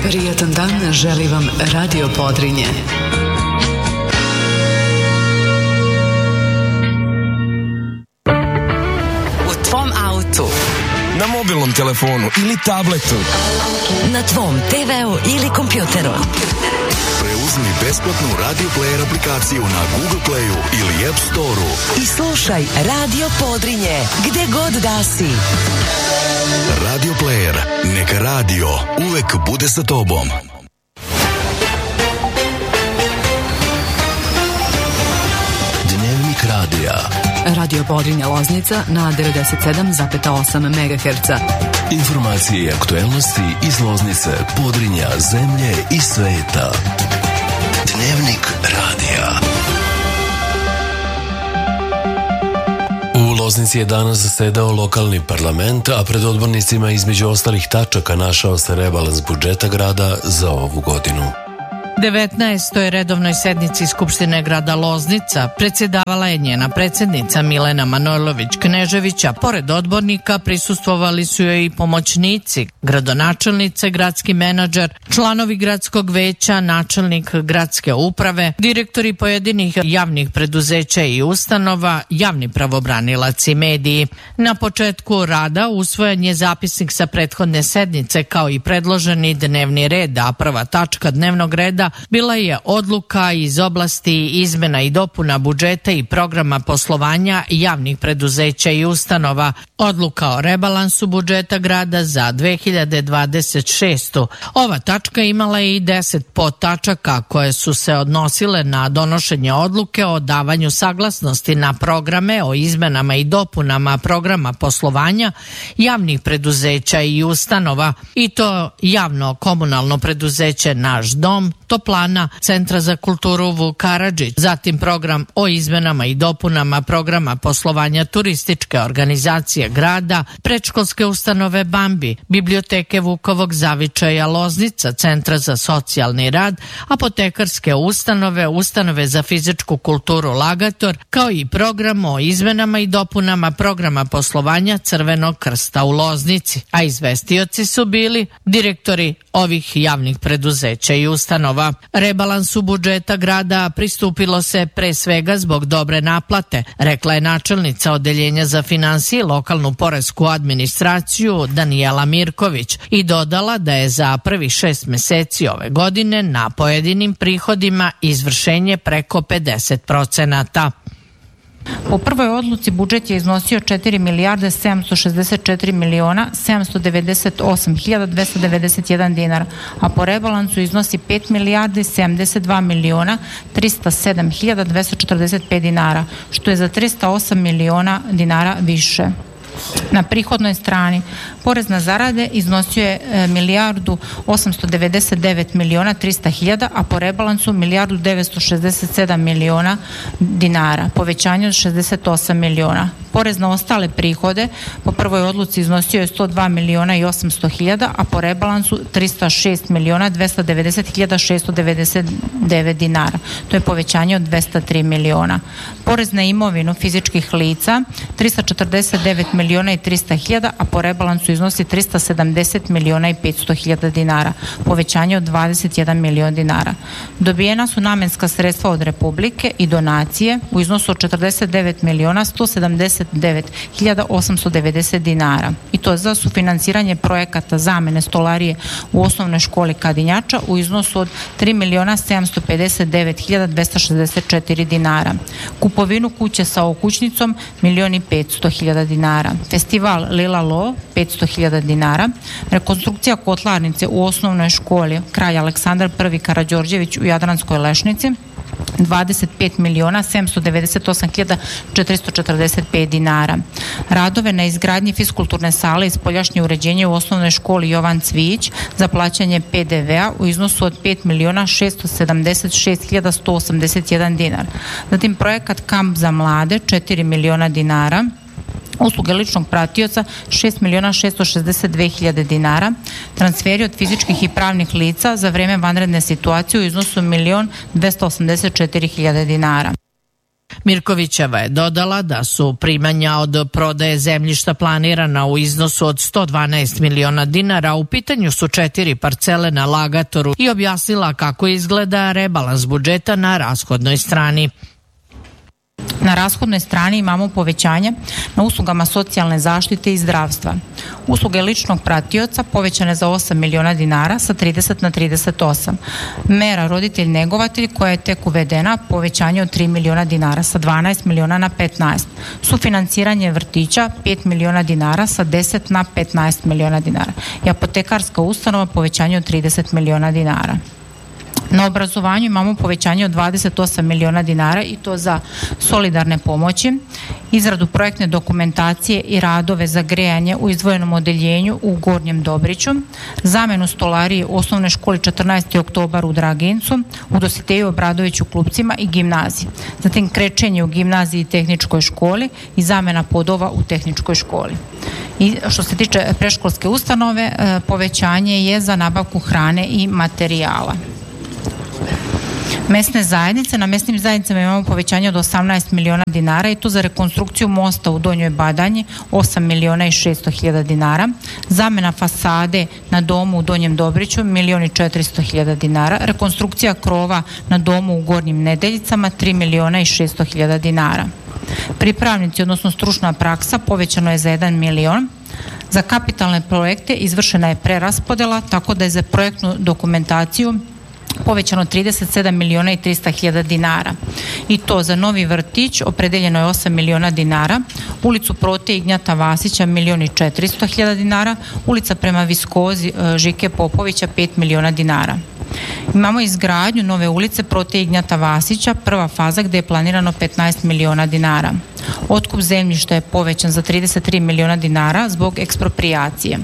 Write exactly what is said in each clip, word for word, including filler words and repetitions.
Prijatan dan želi vam Radio Podrinje. U tvom autu, na mobilnom telefonu ili tabletu, na tvom te veu ili kompjuteru. Preuzmi besplatnu Radio Player aplikaciju na Google Playu ili App Storeu i slušaj Radio Podrinje gde god da si. Radio Player, neka radio uvek bude sa tobom. Dnevnik radija. Radio Podrinja Loznica na devedeset sedam zarez osam megaherca. Informacije i aktuelnosti iz Loznice, Podrinja, zemlje i sveta. Dnevnik radija. U Loznici je danas zasedao lokalni parlament, a pred odbornicima između ostalih tačaka našao se rebalans budžeta grada za ovu godinu. devetnaestoj redovnoj sednici Skupštine grada Loznica predsjedavala je njena predsjednica Milena Manojlović-Knežević, a pored odbornika prisustvovali su joj i pomoćnici, gradonačelnice, gradski menadžer, članovi gradskog veća, načelnik gradske uprave, direktori pojedinih javnih preduzeća i ustanova, javni pravobranilac i mediji. Na početku rada usvojen je zapisnik sa prethodne sednice kao i predloženi dnevni red, a prva tačka dnevnog reda bila je odluka iz oblasti izmena i dopuna budžeta i programa poslovanja javnih preduzeća i ustanova. Odluka o rebalansu budžeta grada za dve hiljade dvadeset šestu. Ova tačka imala je i deset podtačaka koje su se odnosile na donošenje odluke o davanju saglasnosti na programe o izmenama i dopunama programa poslovanja javnih preduzeća i ustanova, i to javno komunalno preduzeće Naš dom, Toplana, Centra za kulturu Vuk Karadžić, zatim program o izmenama i dopunama programa poslovanja turističke organizacije grada, predškolske ustanove Bambi, biblioteke Vukovog zavičaja Loznica, Centra za socijalni rad, apotekarske ustanove, ustanove za fizičku kulturu Lagator, kao i program o izmenama i dopunama programa poslovanja Crvenog krsta u Loznici, a izvestioci su bili direktori ovih javnih preduzeća i ustanova. Rebalansu budžeta grada pristupilo se pre svega zbog dobre naplate, rekla je načelnica Odeljenja za finansije i lokalnu poresku administraciju Danijela Mirković i dodala da je za prvih šest meseci ove godine na pojedinim prihodima izvršenje preko pedeset procenata. Po prvoj odluci budžet je iznosio četiri milijarde sedamsto šezdeset četiri miliona sedamsto devedeset osam hiljada dvesta devedeset jedan dinar, a po rebalansu iznosi pet milijardi sedamdeset dva miliona trista sedam hiljada dvesta četrdeset pet dinara, što je za trista osam miliona dinara više. Na prihodnoj strani porez na zarade iznosio je e, milijardu osamsto devedeset devet miliona trista hiljada, a po rebalansu milijardu devetsto šezdeset sedam miliona dinara, povećanje od šezdeset osam miliona. Porez na ostale prihode po prvoj odluci iznosio je sto dva miliona i osamsto hiljada, a po rebalansu trista šest miliona dvesta devedeset hiljada šesto devedeset devet dinara. To je povećanje od dvesta tri miliona. Porez na imovinu fizičkih lica trista četrdeset devet miliona i trista hiljada, a po rebalansu iznosi trista sedamdeset miliona i petsto hiljada dinara, povećanje od dvadeset jedan milion dinara. Dobijena su namenska sredstva od Republike i donacije u iznosu od četrdeset devet miliona sto sedamdeset devet hiljada osamsto devedeset dinara, i to za sufinansiranje projekata zamene stolarije u osnovnoj školi Kadinjača u iznosu od tri miliona sedamsto pedeset devet hiljada dvesta šezdeset četiri dinara, kupovinu kuće sa okućnicom milion i petsto hiljada dinara, festival Lila Lo petsto hiljada dinara, rekonstrukcija kotlarnice u osnovnoj školi Kralj Aleksandar prvi Karađorđević u Jadranskoj Lešnici dvadeset pet miliona sedamsto devedeset osam hiljada četiristo četrdeset pet dinara. Radove na izgradnji fiskulturne sale i spoljašnje uređenje u osnovnoj školi Jovan Cvijić za plaćanje pe de vea u iznosu od pet miliona šesto sedamdeset šest hiljada sto osamdeset jedan dinar. Zatim projekat Kamp za mlade četiri miliona dinara, usluge ličnog pratioca šest miliona šesto šezdeset dve hiljade dinara, transferi od fizičkih i pravnih lica za vreme vanredne situacije u iznosu milion dvesta osamdeset četiri hiljade dinara. Mirkovićeva je dodala da su primanja od prodaje zemljišta planirana u iznosu od sto dvanaest miliona dinara, u pitanju su četiri parcele na Lagatoru i objasnila kako izgleda rebalans budžeta na rashodnoj strani. Na rashodnoj strani imamo povećanje na uslugama socijalne zaštite i zdravstva. Usluge ličnog pratioca povećane za osam miliona dinara sa trideset na trideset osam. Mera roditelj negovatelj koja je tek uvedena, povećanje od tri miliona dinara sa dvanaest miliona na petnaest. Sufinanciranje vrtića pet miliona dinara sa deset na petnaest miliona dinara. I apotekarska ustanova povećanje od trideset miliona dinara. Na obrazovanju imamo povećanje od dvadeset osam miliona dinara i to za solidarne pomoći, izradu projektne dokumentacije i radove za grejanje u izdvojenom odeljenju u Gornjem Dobriću, zamenu stolarije u osnovnoj školi četrnaesti oktobar u Dragincu, u Dositeju Obradoviću u Klupcima i gimnaziji. Zatim krečenje u gimnaziji i tehničkoj školi i zamena podova u tehničkoj školi. I što se tiče predškolske ustanove, povećanje je za nabavku hrane i materijala. Mesne zajednice, na mesnim zajednicama imamo povećanje od osamnaest miliona dinara i to za rekonstrukciju mosta u Donjoj Badanji osam miliona i šesto hiljada dinara, zamena fasade na domu u Donjem Dobriću milion i četiristo hiljada dinara, rekonstrukcija krova na domu u Gornjim Nedeljicama tri miliona i šesto hiljada dinara. Pripravnici, odnosno stručna praksa, povećano je za jedan milion. Za kapitalne projekte izvršena je preraspodela, tako da je za projektnu dokumentaciju povećano trideset sedam miliona i trista hiljada dinara. I to za novi vrtić opredeljeno je osam miliona dinara, ulicu Prote Ignjata Vasića milion i četiristo hiljada dinara, ulica prema Viskozi Žike Popovića pet miliona dinara. Imamo izgradnju nove ulice Prote Ignjata Vasića, prva faza gde je planirano petnaest miliona dinara. Otkup zemljišta je povećan za trideset tri miliona dinara zbog eksproprijacije.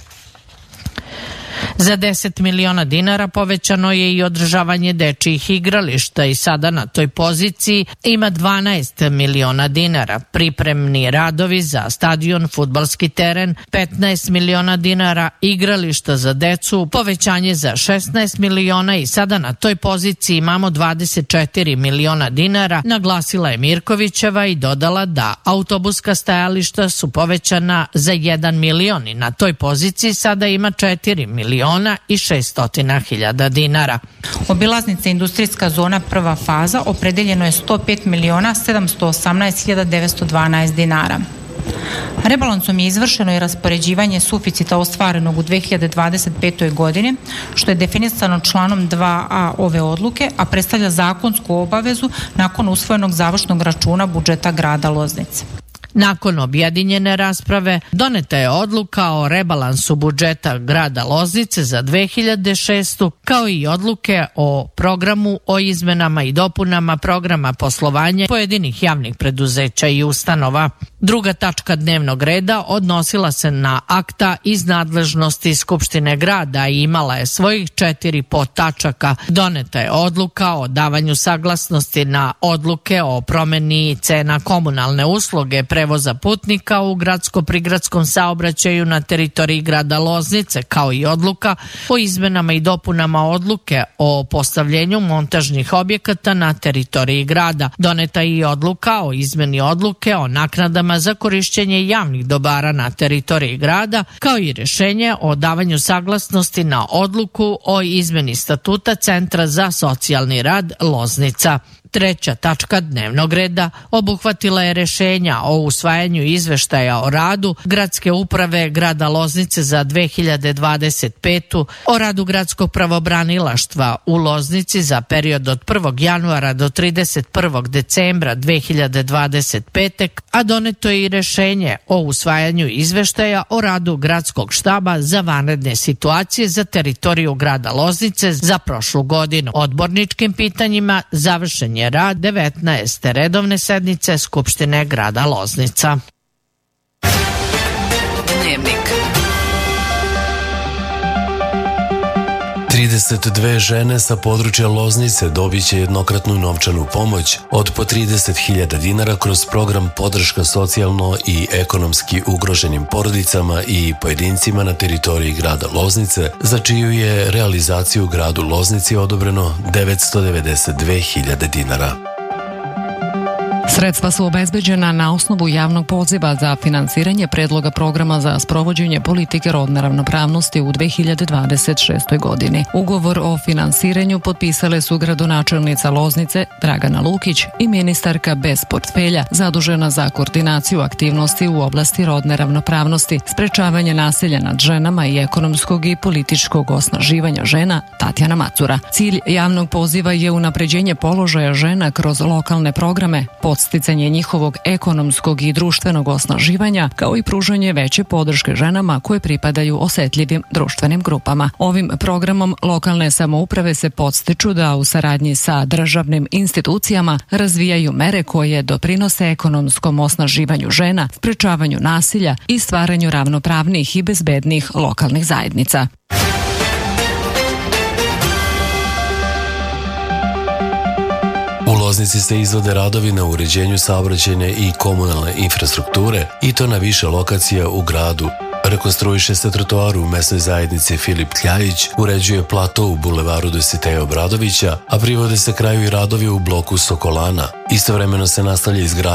Za deset miliona dinara povećano je i održavanje dečijih igrališta i sada na toj poziciji ima dvanaest miliona dinara. Pripremni radovi za stadion, fudbalski teren, petnaest miliona dinara, igrališta za decu, povećanje za šesnaest miliona i sada na toj poziciji imamo dvadeset četiri miliona dinara, naglasila je Mirkovićeva i dodala da autobuska stajališta su povećana za jedan milion i na toj poziciji sada ima četiri miliona i šeststotina hiljada dinara. Obilaznica industrijska zona prva faza opredeljeno je sto pet miliona sedamsto osamnaest hiljada devetsto dvanaest dinara. Rebalansom je izvršeno i raspoređivanje suficita ostvarenog u dve hiljade dvadeset petoj godini, što je definisano članom dva a ove odluke, a predstavlja zakonsku obavezu nakon usvojenog završnog računa budžeta grada Loznice. Nakon objedinjene rasprave doneta je odluka o rebalansu budžeta grada Loznice za dve hiljade šestu kao i odluke o programu o izmenama i dopunama programa poslovanja pojedinih javnih preduzeća i ustanova. Druga tačka dnevnog reda odnosila se na akta iz nadležnosti Skupštine grada i imala je svojih četiri podtačaka. Doneta je odluka o davanju saglasnosti na odluke o promeni cena komunalne usluge prevoza putnika u gradsko-prigradskom saobraćaju na teritoriji grada Loznice, kao i odluka o izmenama i dopunama odluke o postavljenju montažnih objekata na teritoriji grada. Doneta je i odluka o izmeni odluke o naknadama za korišćenje javnih dobara na teritoriji grada, kao i rješenje o davanju saglasnosti na odluku o izmeni statuta Centra za socijalni rad Loznica. Treća tačka dnevnog reda obuhvatila je rješenja o usvajanju izveštaja o radu Gradske uprave grada Loznice za dve hiljade dvadeset petu, o radu Gradskog pravobranilaštva u Loznici za period od prvog januara do trideset prvog decembra dve hiljade dvadeset pete, a doneto je i rješenje o usvajanju izveštaja o radu Gradskog štaba za vanredne situacije za teritoriju grada Loznice za prošlu godinu. Odborničkim pitanjima završen je rad devetnaeste redovne sednice Skupštine grada Loznica. Dnevnik. trideset dve žene sa područja Loznice dobit će jednokratnu novčanu pomoć od po trideset hiljada dinara kroz program podrška socijalno i ekonomski ugroženim porodicama i pojedincima na teritoriji grada Loznice, za čiju je realizaciju u gradu Loznici odobreno devetsto devedeset dve hiljade dinara. Sredstva su obezbeđena na osnovu javnog poziva za finansiranje predloga programa za sprovođenje politike rodne ravnopravnosti u dve hiljade dvadeset šestoj godini. Ugovor o finansiranju potpisale su gradonačelnica Loznice Dragana Lukić i ministarka bez portfelja zadužena za koordinaciju aktivnosti u oblasti rodne ravnopravnosti, sprečavanje nasilja nad ženama i ekonomskog i političkog osnaživanja žena Tatjana Macura. Cilj javnog poziva je unapređenje položaja žena kroz lokalne programe, podsticanje njihovog ekonomskog i društvenog osnaživanja, kao i pružanje veće podrške ženama koje pripadaju osetljivim društvenim grupama. Ovim programom lokalne samouprave se podstiču da u saradnji sa državnim institucijama razvijaju mere koje doprinose ekonomskom osnaživanju žena, sprečavanju nasilja i stvaranju ravnopravnih i bezbednih lokalnih zajednica. U Loznici se izvode radovi na uređenju saobraćajne i komunalne infrastrukture i to na više lokacija u gradu. Rekonstruiše se trotoar u mesnoj zajednici Filip Kljajić, uređuje plato u bulevaru Dositeja Obradovića, a privode se kraju i radovi u bloku Sokolana. Istovremeno se nastavlja izgradnja